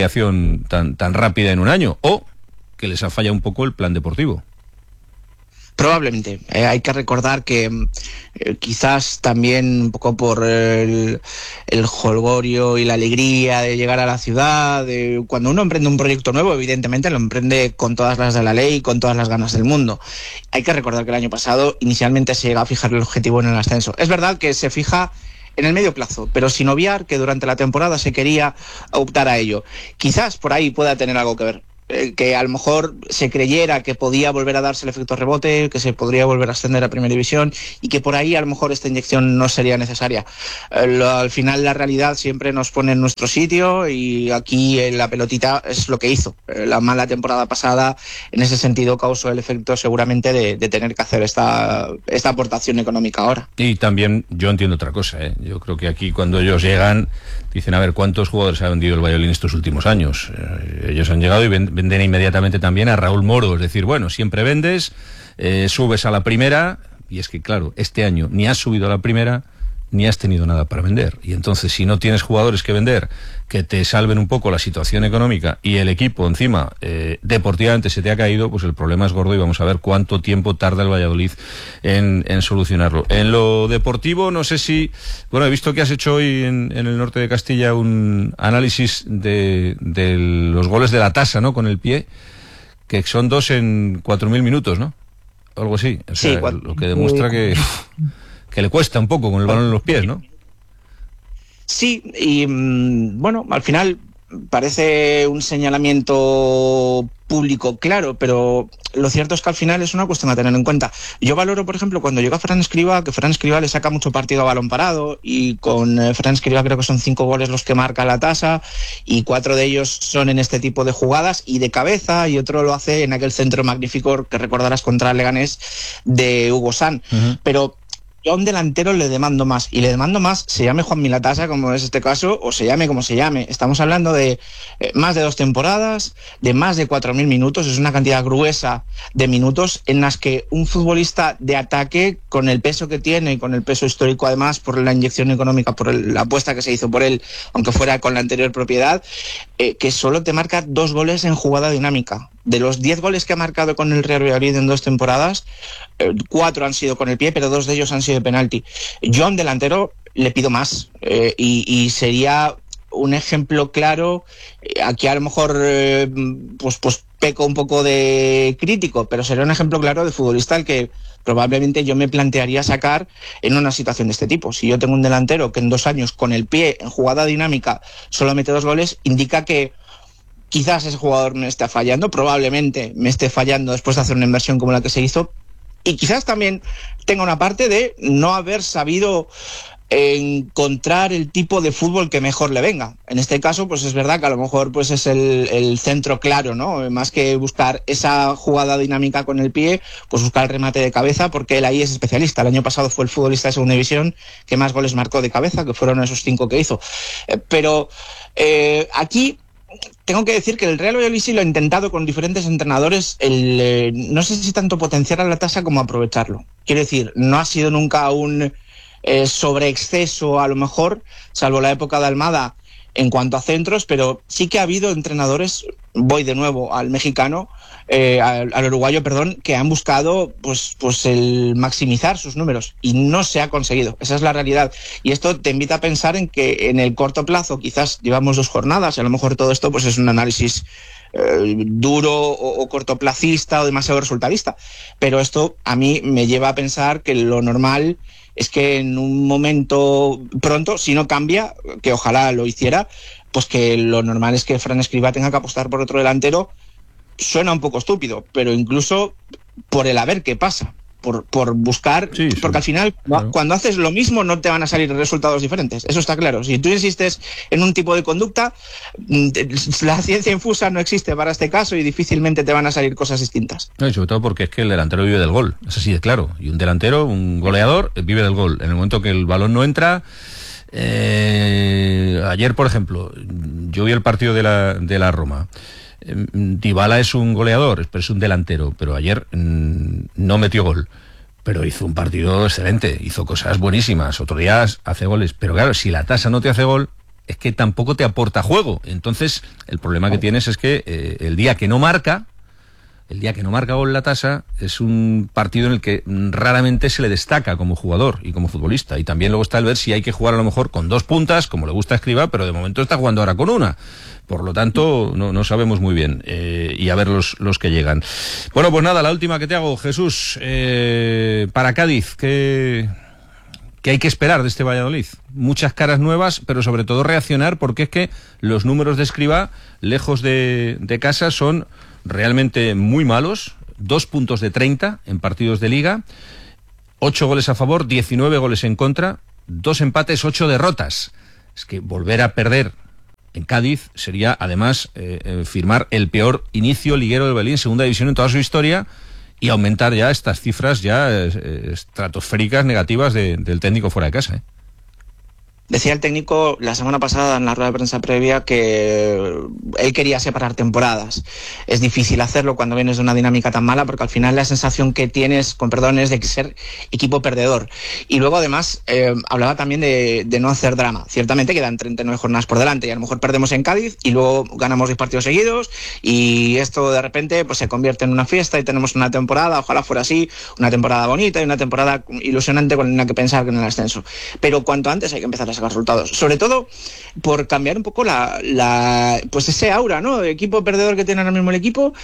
ampliación tan rápida en un año, o que les ha fallado un poco el plan deportivo. Probablemente. Hay que recordar que quizás también un poco por el jolgorio y la alegría de llegar a la ciudad, cuando uno emprende un proyecto nuevo, evidentemente lo emprende con todas las de la ley y con todas las ganas del mundo. Hay que recordar que el año pasado inicialmente se llega a fijar el objetivo en el ascenso. Es verdad que se fija en el medio plazo, pero sin obviar que durante la temporada se quería optar a ello. Quizás por ahí pueda tener algo que ver. Que a lo mejor se creyera que podía volver a darse el efecto rebote, que se podría volver a ascender a Primera División y que por ahí a lo mejor esta inyección no sería necesaria. Al final la realidad siempre nos pone en nuestro sitio y aquí la pelotita es lo que hizo. La mala temporada pasada en ese sentido causó el efecto seguramente de tener que hacer esta aportación económica ahora. Y también yo entiendo otra cosa, ¿eh? Yo creo que aquí cuando ellos llegan dicen, a ver, ¿cuántos jugadores ha vendido el Valladolid estos últimos años? Ellos han llegado y venden inmediatamente también a Raúl Moro, es decir, bueno, siempre vendes, subes a la primera, y es que claro, este año ni has subido a la primera, ni has tenido nada para vender, y entonces si no tienes jugadores que vender, que te salven un poco la situación económica, y el equipo encima, deportivamente se te ha caído, pues el problema es gordo, y vamos a ver cuánto tiempo tarda el Valladolid en solucionarlo. En lo deportivo, no sé si, bueno, he visto que has hecho hoy en el norte de Castilla un análisis de los goles de la tasa, ¿no?, con el pie, que son 2 en 4.000 minutos, ¿no? Algo así, o sea, sí, lo que demuestra que le cuesta un poco con el balón en los pies, ¿no? Sí, y bueno, al final parece un señalamiento público claro, pero lo cierto es que al final es una cuestión a tener en cuenta. Yo valoro, por ejemplo, cuando llega Fran Escribá, que Fran Escribá le saca mucho partido a balón parado, y con Fran Escribá creo que son 5 goles los que marca la tasa, y 4 de ellos son en este tipo de jugadas y de cabeza, y otro lo hace en aquel centro magnífico que recordarás contra el Leganés de Hugo San. Pero yo a un delantero le demando más, y le demando más, se llame Juan Milatasa, como es este caso, o se llame como se llame. Estamos hablando de más de 2 temporadas, de más de 4.000 minutos, es una cantidad gruesa de minutos en las que un futbolista de ataque, con el peso que tiene y con el peso histórico además por la inyección económica, por la apuesta que se hizo por él, aunque fuera con la anterior propiedad, que solo te marca 2 goles en jugada dinámica. De los 10 goles que ha marcado con el Real Valladolid en 2 temporadas, 4 han sido con el pie, pero 2 de ellos han sido de penalti. Yo a un delantero le pido más, y sería un ejemplo claro. Aquí a lo mejor pues peco un poco de crítico, pero sería un ejemplo claro de futbolista al que probablemente yo me plantearía sacar en una situación de este tipo. Si yo tengo un delantero que en 2 años con el pie en jugada dinámica solo mete 2 goles, indica que quizás ese jugador me esté fallando, probablemente me esté fallando después de hacer una inversión como la que se hizo, y quizás también tenga una parte de no haber sabido encontrar el tipo de fútbol que mejor le venga. En este caso, pues es verdad que a lo mejor pues es el centro claro, ¿no? Más que buscar esa jugada dinámica con el pie, pues buscar el remate de cabeza, porque él ahí es especialista. El año pasado fue el futbolista de segunda división que más goles marcó de cabeza, que fueron esos 5 que hizo. Pero aquí tengo que decir que el Real Valladolid sí lo ha intentado con diferentes entrenadores, no sé si tanto potenciar a la tasa como aprovecharlo. Quiero decir, no ha sido nunca un sobreexceso, a lo mejor, salvo la época de Almada, en cuanto a centros, pero sí que ha habido entrenadores, voy de nuevo al mexicano, al uruguayo, perdón, que han buscado pues el maximizar sus números, y no se ha conseguido. Esa es la realidad, y esto te invita a pensar en que en el corto plazo, quizás llevamos 2 jornadas, y a lo mejor todo esto pues es un análisis duro o cortoplacista o demasiado resultadista, pero esto a mí me lleva a pensar que lo normal es que en un momento pronto, si no cambia, que ojalá lo hiciera, pues que lo normal es que Fran Escribá tenga que apostar por otro delantero. Suena un poco estúpido, pero incluso por el a ver qué pasa, por buscar, sí, porque al final, claro, cuando haces lo mismo no te van a salir resultados diferentes, eso está claro. Si tú insistes en un tipo de conducta, la ciencia infusa no existe para este caso y difícilmente te van a salir cosas distintas. No, y sobre todo porque es que el delantero vive del gol, es así de claro, y un delantero, un goleador, vive del gol. En el momento que el balón no entra, ayer, por ejemplo, yo vi el partido de la Roma. Dybala es un goleador, pero es un delantero, pero ayer no metió gol, pero hizo un partido excelente, hizo cosas buenísimas. Otro día hace goles, pero claro, si la tasa no te hace gol, es que tampoco te aporta juego. Entonces el problema que tienes es que el día que no marca, el día que no marca gol la tasa, es un partido en el que raramente se le destaca como jugador y como futbolista. Y también luego está el ver si hay que jugar a lo mejor con 2 puntas, como le gusta a Escribá, pero de momento está jugando ahora con una. Por lo tanto, no sabemos muy bien. Y a ver los que llegan. Bueno, pues nada, la última que te hago, Jesús. Para Cádiz, ¿qué hay que esperar de este Valladolid? Muchas caras nuevas, pero sobre todo reaccionar, porque es que los números de Escribá, lejos de casa, son realmente muy malos. 2 puntos de 30 en partidos de Liga, 8 goles a favor, 19 goles en contra, 2 empates, 8 derrotas. Es que volver a perder en Cádiz sería, además, firmar el peor inicio liguero del Valladolid en segunda división en toda su historia y aumentar ya estas cifras ya estratosféricas negativas del técnico fuera de casa. Decía el técnico la semana pasada en la rueda de prensa previa que él quería separar temporadas. Es difícil hacerlo cuando vienes de una dinámica tan mala, porque al final la sensación que tienes, con perdón, es de ser equipo perdedor. Y luego además hablaba también de no hacer drama. Ciertamente quedan 39 jornadas por delante y a lo mejor perdemos en Cádiz y luego ganamos 10 partidos seguidos y esto de repente pues se convierte en una fiesta y tenemos una temporada, ojalá fuera así, una temporada bonita y una temporada ilusionante con la que pensar en el ascenso. Pero cuanto antes hay que empezar a sacar resultados, sobre todo por cambiar un poco pues ese aura, ¿no?, de equipo perdedor que tiene ahora mismo el equipo,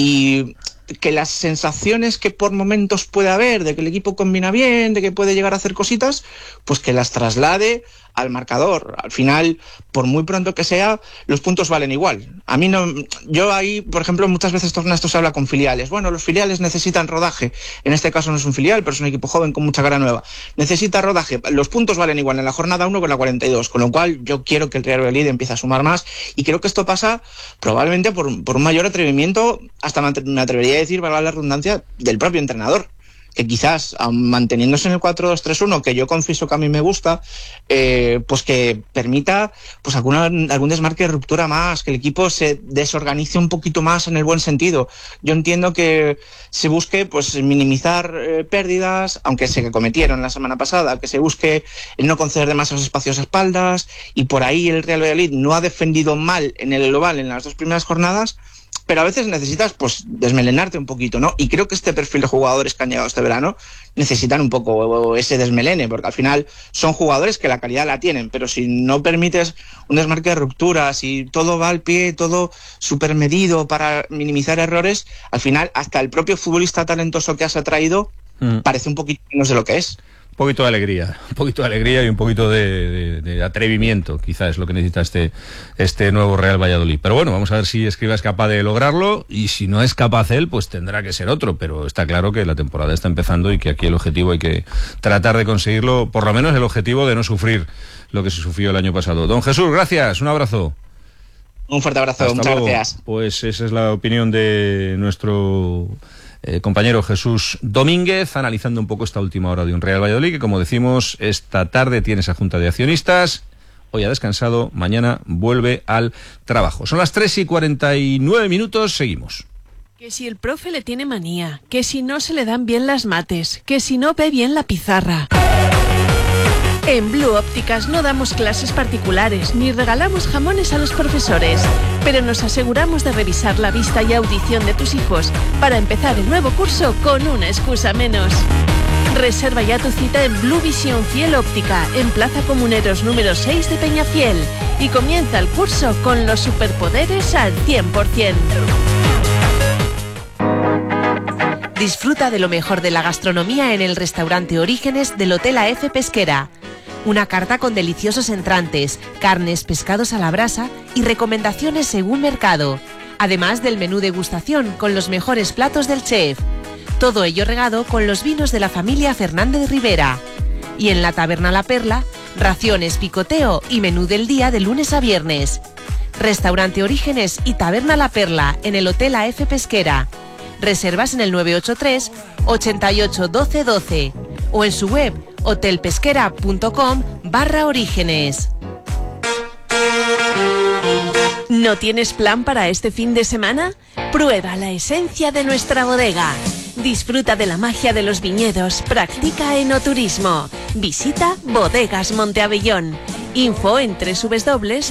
y que las sensaciones que por momentos puede haber de que el equipo combina bien, de que puede llegar a hacer cositas, pues que las traslade al marcador. Al final, por muy pronto que sea, los puntos valen igual. A mí no, yo ahí, por ejemplo, muchas veces esto se habla con filiales. Bueno, los filiales necesitan rodaje. En este caso no es un filial, pero es un equipo joven con mucha cara nueva. Necesita rodaje. Los puntos valen igual en la jornada 1 que en la 42, con lo cual yo quiero que el Real Valladolid empiece a sumar más, y creo que esto pasa probablemente por un mayor atrevimiento, hasta me atrevería a decir, valga la redundancia, del propio entrenador, que quizás, manteniéndose en el 4-2-3-1, que yo confieso que a mí me gusta, pues que permita pues algún desmarque de ruptura más, que el equipo se desorganice un poquito más en el buen sentido. Yo entiendo que se busque pues minimizar pérdidas, aunque se cometieron la semana pasada, que se busque no conceder demasiados espacios a espaldas, y por ahí el Real Valladolid no ha defendido mal en el global en las 2 primeras jornadas, pero a veces necesitas pues desmelenarte un poquito, ¿no? Y creo que este perfil de jugadores que han llegado este verano necesitan un poco ese desmelene, porque al final son jugadores que la calidad la tienen, pero si no permites un desmarque de rupturas y todo va al pie, todo súper medido para minimizar errores, al final hasta el propio futbolista talentoso que has atraído parece un poquito menos de lo que es. Un poquito de alegría y un poquito de atrevimiento, quizás es lo que necesita este nuevo Real Valladolid. Pero bueno, vamos a ver si Escribá es capaz de lograrlo, y si no es capaz él, pues tendrá que ser otro. Pero está claro que la temporada está empezando y que aquí el objetivo hay que tratar de conseguirlo, por lo menos el objetivo de no sufrir lo que se sufrió el año pasado. Don Jesús, gracias, un abrazo. Un fuerte abrazo, muchas gracias. Pues esa es la opinión de nuestro compañero Jesús Domínguez, analizando un poco esta última hora de un Real Valladolid que, como decimos, esta tarde tiene esa junta de accionistas. Hoy ha descansado, mañana vuelve al trabajo. Son las 3:49, seguimos. Que si el profe le tiene manía, que si no se le dan bien las mates, que si no ve bien la pizarra. En Blue Ópticas no damos clases particulares ni regalamos jamones a los profesores, pero nos aseguramos de revisar la vista y audición de tus hijos para empezar el nuevo curso con una excusa menos. Reserva ya tu cita en Blue Visión Fiel Óptica, en Plaza Comuneros número 6 de Peñafiel, y comienza el curso con los superpoderes al 100%. Disfruta de lo mejor de la gastronomía en el restaurante Orígenes del Hotel AF Pesquera. Una carta con deliciosos entrantes, carnes, pescados a la brasa y recomendaciones según mercado. Además del menú degustación con los mejores platos del chef. Todo ello regado con los vinos de la familia Fernández Rivera. Y en la Taberna La Perla, raciones, picoteo y menú del día de lunes a viernes. Restaurante Orígenes y Taberna La Perla en el Hotel AF Pesquera. Reservas en el 983 88 12 12 o en su web hotelpesquera.com/orígenes. ¿No tienes plan para este fin de semana? Prueba la esencia de nuestra bodega. Disfruta de la magia de los viñedos, practica enoturismo. Visita Bodegas Monteabellón. Info en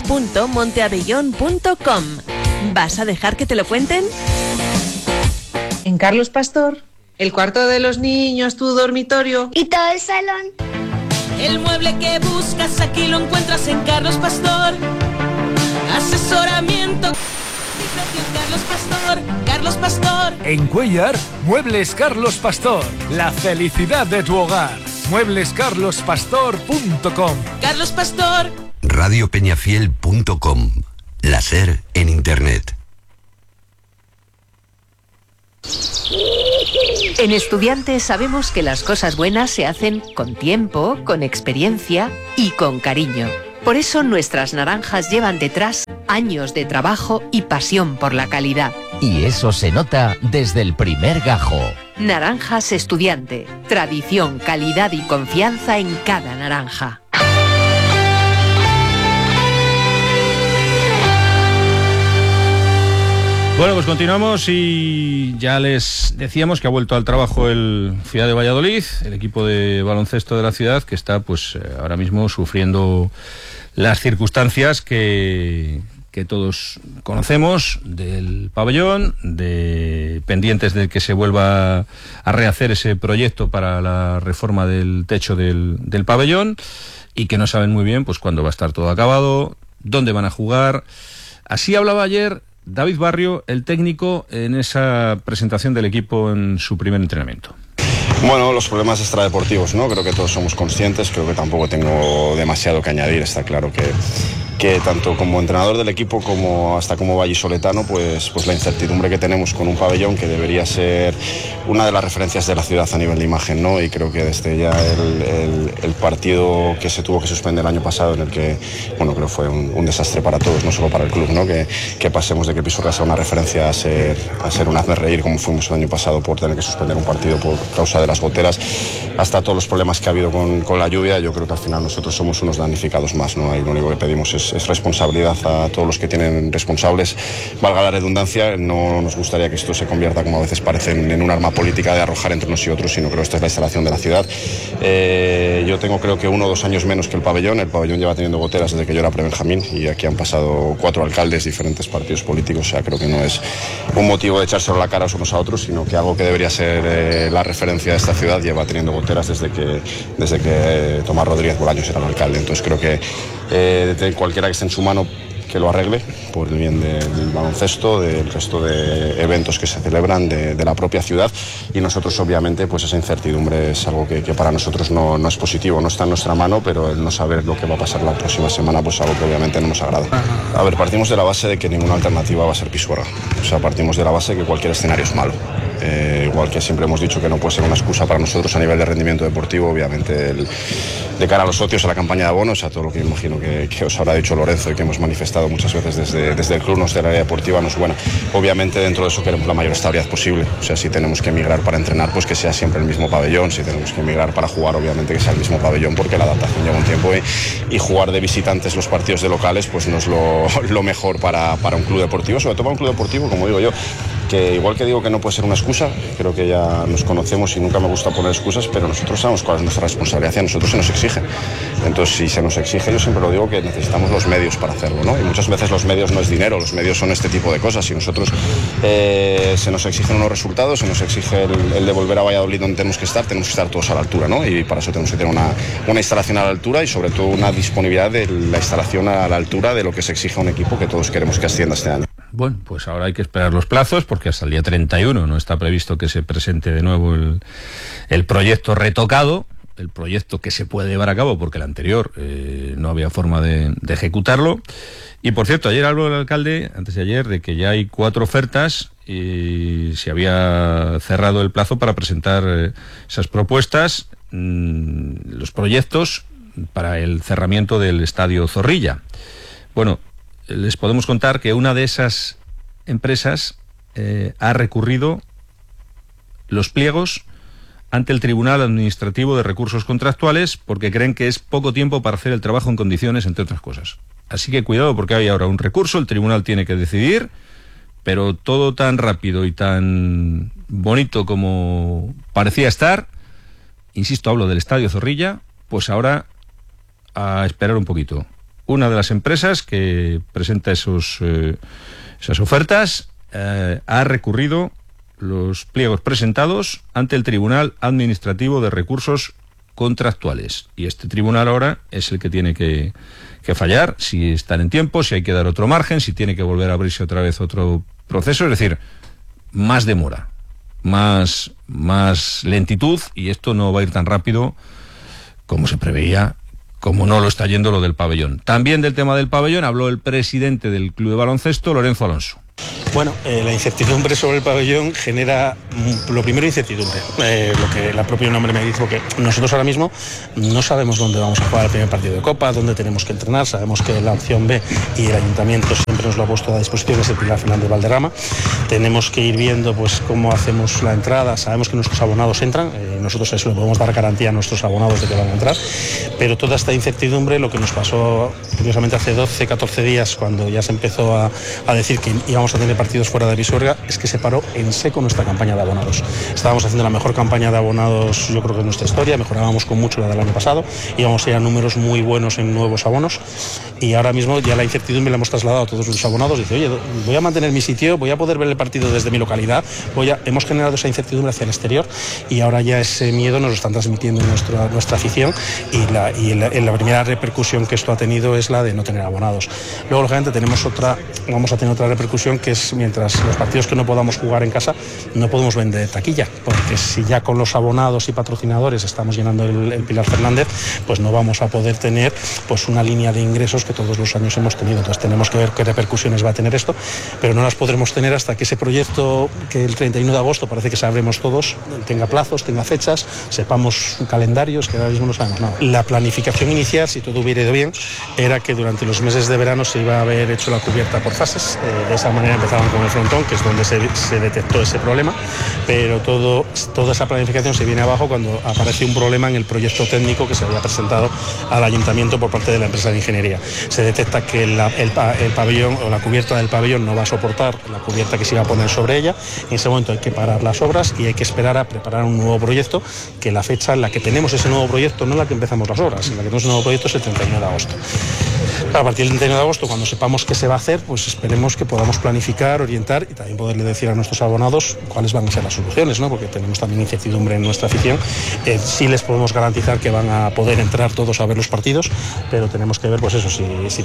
www.monteabellón.com. ¿Vas a dejar que te lo cuenten? En Carlos Pastor, el cuarto de los niños, tu dormitorio y todo el salón. El mueble que buscas aquí lo encuentras en Carlos Pastor. Asesoramiento. Carlos Pastor, Carlos Pastor. En Cuéllar, Muebles Carlos Pastor. La felicidad de tu hogar. Mueblescarlospastor.com. Carlos Pastor. radiopeñafiel.com. La SER en Internet. En Estudiantes sabemos que las cosas buenas se hacen con tiempo, con experiencia y con cariño. Por eso nuestras naranjas llevan detrás años de trabajo y pasión por la calidad. Y eso se nota desde el primer gajo. Naranjas Estudiante. Tradición, calidad y confianza en cada naranja. Bueno, pues continuamos y ya les decíamos que ha vuelto al trabajo el Ciudad de Valladolid, el equipo de baloncesto de la ciudad, que está pues ahora mismo sufriendo las circunstancias que todos conocemos del pabellón, de pendientes de que se vuelva a rehacer ese proyecto para la reforma del techo del pabellón, y que no saben muy bien pues cuándo va a estar todo acabado, dónde van a jugar. Así hablaba ayer David Barrio, el técnico, en esa presentación del equipo en su primer entrenamiento. Bueno, los problemas extradeportivos, ¿no? Creo que todos somos conscientes, creo que tampoco tengo demasiado que añadir. Está claro que tanto como entrenador del equipo como hasta como vallisoletano, pues la incertidumbre que tenemos con un pabellón que debería ser una de las referencias de la ciudad a nivel de imagen, ¿no? Y creo que desde ya el partido que se tuvo que suspender el año pasado, en el que, bueno, creo fue un desastre para todos, no solo para el club, ¿no? Que pasemos de que Pisuerga sea una referencia a ser un hazmerreír como fuimos el año pasado por tener que suspender un partido por causa de las goteras, hasta todos los problemas que ha habido con la lluvia. Yo creo que al final nosotros somos unos damnificados más, ¿no? Ahí lo único que pedimos es responsabilidad a todos los que tienen responsables, valga la redundancia. No nos gustaría que esto se convierta, como a veces parece, en un arma política de arrojar entre unos y otros, sino creo que esta es la instalación de la ciudad. Yo tengo creo que 1 o 2 años menos que el pabellón lleva teniendo goteras desde que yo era prebenjamín, y aquí han pasado 4 alcaldes, diferentes partidos políticos. O sea, creo que no es un motivo de echárselo la cara unos a otros, sino que algo que debería ser la referencia de esta ciudad lleva teniendo goteras desde que Tomás Rodríguez Bolaños era el alcalde. Entonces creo que cualquiera que esté en su mano que lo arregle, por el bien del baloncesto, del resto de eventos que se celebran, de la propia ciudad. Y nosotros, obviamente, pues esa incertidumbre es algo que para nosotros no es positivo, no está en nuestra mano, pero el no saber lo que va a pasar la próxima semana, pues algo que obviamente no nos agrada. A ver, partimos de la base de que ninguna alternativa va a ser Pisuerga. O sea, partimos de la base de que cualquier escenario es malo. Igual que siempre hemos dicho que no puede ser una excusa para nosotros a nivel de rendimiento deportivo, obviamente de cara a los socios, a la campaña de abonos, a todo lo que imagino que os habrá dicho Lorenzo y que hemos manifestado muchas veces desde el club, nuestra área deportiva no es buena. Obviamente dentro de eso queremos la mayor estabilidad posible. O sea, si tenemos que emigrar para entrenar, pues que sea siempre el mismo pabellón. Si tenemos que emigrar para jugar, obviamente que sea el mismo pabellón, porque la adaptación lleva un tiempo y jugar de visitantes los partidos de locales pues no es lo mejor para un club deportivo, sobre todo para un club deportivo, como digo yo, que igual que digo que no puede ser una excusa, creo que ya nos conocemos y nunca me gusta poner excusas, pero nosotros sabemos cuál es nuestra responsabilidad y a nosotros se nos exige. Entonces, si se nos exige, yo siempre lo digo que necesitamos los medios para hacerlo, ¿no? Y muchas veces los medios no es dinero, los medios son este tipo de cosas. Si nosotros se nos exigen unos resultados, se nos exige el de volver a Valladolid donde tenemos que estar todos a la altura, ¿no? Y para eso tenemos que tener una instalación a la altura y sobre todo una disponibilidad de la instalación a la altura de lo que se exige a un equipo que todos queremos que ascienda este año. Bueno, pues ahora hay que esperar los plazos, porque hasta el día 31 no está previsto que se presente de nuevo el proyecto retocado, el proyecto que se puede llevar a cabo, porque el anterior no había forma de ejecutarlo. Y por cierto, ayer habló el alcalde, antes de ayer, de que ya hay 4 ofertas y se había cerrado el plazo para presentar esas propuestas, los proyectos para el cerramiento del Estadio Zorrilla. Bueno, les podemos contar que una de esas empresas ha recurrido los pliegos ante el Tribunal Administrativo de Recursos Contractuales porque creen que es poco tiempo para hacer el trabajo en condiciones, entre otras cosas. Así que cuidado, porque hay ahora un recurso, el tribunal tiene que decidir, pero todo tan rápido y tan bonito como parecía estar, insisto, hablo del Estadio Zorrilla, pues ahora a esperar un poquito. Una de las empresas que presenta esas ofertas ha recurrido los pliegos presentados ante el Tribunal Administrativo de Recursos Contractuales. Y este tribunal ahora es el que tiene que fallar, si están en tiempo, si hay que dar otro margen, si tiene que volver a abrirse otra vez otro proceso, es decir, más demora, más lentitud, y esto no va a ir tan rápido como se preveía, como no lo está yendo lo del pabellón. También del tema del pabellón habló el presidente del Club de Baloncesto, Lorenzo Alonso. Bueno, la incertidumbre sobre el pabellón genera, lo primero, incertidumbre. Lo que el propio nombre me dice, porque nosotros ahora mismo no sabemos dónde vamos a jugar el primer partido de Copa, dónde tenemos que entrenar. Sabemos que la opción B, y el Ayuntamiento siempre nos lo ha puesto a disposición, es el Pilar Fernández Valderrama. Tenemos que ir viendo pues cómo hacemos la entrada. Sabemos que nuestros abonados entran, nosotros eso le podemos dar garantía a nuestros abonados de que van a entrar, pero toda esta incertidumbre, lo que nos pasó curiosamente hace 12, 14 días, cuando ya se empezó a decir que íbamos a tener partidos fuera de Pisuerga, es que se paró en seco nuestra campaña de abonados. Estábamos haciendo la mejor campaña de abonados, yo creo que en nuestra historia, mejorábamos con mucho la del año pasado, íbamos a ir a números muy buenos en nuevos abonos, y ahora mismo ya la incertidumbre la hemos trasladado a todos los abonados. Dice, oye, voy a mantener mi sitio, voy a poder ver el partido desde mi localidad, hemos generado esa incertidumbre hacia el exterior, y ahora ya ese miedo nos lo están transmitiendo nuestra afición, y la primera repercusión que esto ha tenido es la de no tener abonados. Luego, lógicamente, vamos a tener otra repercusión, que es mientras los partidos que no podamos jugar en casa, no podemos vender taquilla, porque si ya con los abonados y patrocinadores estamos llenando el Pilar Fernández, pues no vamos a poder tener pues una línea de ingresos que todos los años hemos tenido. Entonces tenemos que ver qué repercusiones va a tener esto, pero no las podremos tener hasta que ese proyecto, que el 31 de agosto parece que sabremos todos, tenga plazos, tenga fechas, sepamos calendarios, que ahora mismo no sabemos nada. La planificación inicial, si todo hubiera ido bien, era que durante los meses de verano se iba a haber hecho la cubierta por fases. De esa manera empezaban con el frontón, que es donde se detectó ese problema, pero toda esa planificación se viene abajo cuando aparece un problema en el proyecto técnico que se había presentado al Ayuntamiento por parte de la empresa de ingeniería. Se detecta que el pabellón, o la cubierta del pabellón, no va a soportar la cubierta que se iba a poner sobre ella. En ese momento hay que parar las obras y hay que esperar a preparar un nuevo proyecto, que la fecha en la que tenemos ese nuevo proyecto, no en la que empezamos las obras, en la que tenemos el nuevo proyecto es el 31 de agosto. A partir del 31 de agosto, cuando sepamos qué se va a hacer, pues esperemos que podamos planificar, orientar y también poderle decir a nuestros abonados cuáles van a ser las soluciones, ¿no? Porque tenemos también incertidumbre en nuestra afición. Sí les podemos garantizar que van a poder entrar todos a ver los partidos, pero tenemos que ver, pues eso,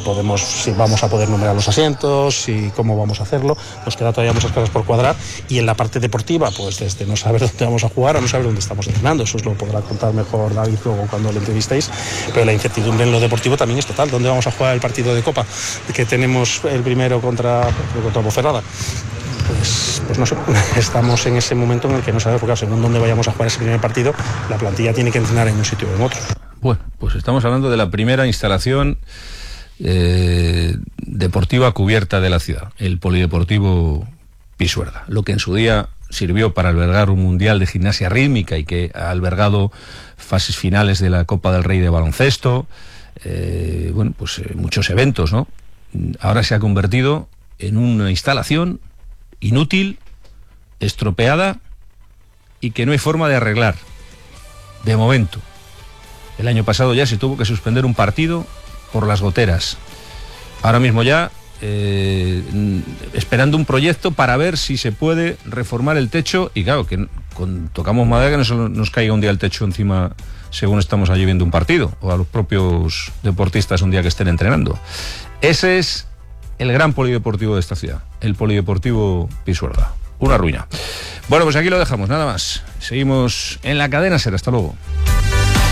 si vamos a poder numerar los asientos, cómo vamos a hacerlo. Nos queda todavía muchas cosas por cuadrar, y en la parte deportiva, pues desde no saber dónde vamos a jugar a no saber dónde estamos entrenando. Eso os lo podrá contar mejor David luego cuando le entrevistéis, pero la incertidumbre en lo deportivo también es total. ¿Dónde vamos a jugar el partido de Copa que tenemos el primero contra Ponferrada? Pues no sé, estamos en ese momento en el que no sabemos, porque según dónde vayamos a jugar ese primer partido, la plantilla tiene que entrenar en un sitio o en otro. Bueno, pues estamos hablando de la primera instalación deportiva cubierta de la ciudad, el Polideportivo Pisuerga, lo que en su día sirvió para albergar un mundial de gimnasia rítmica y que ha albergado fases finales de la Copa del Rey de baloncesto, muchos eventos, ¿no? Ahora se ha convertido en una instalación inútil, estropeada y que no hay forma de arreglar. De momento. El año pasado ya se tuvo que suspender un partido por las goteras. Ahora mismo ya esperando un proyecto para ver si se puede reformar el techo, y claro, que tocamos madera que no nos caiga un día el techo encima según estamos allí viendo un partido, o a los propios deportistas un día que estén entrenando. Ese es el gran polideportivo de esta ciudad, el Polideportivo Pisuerga. Una ruina. Bueno, pues aquí lo dejamos, nada más. Seguimos en la cadena SER. Hasta luego.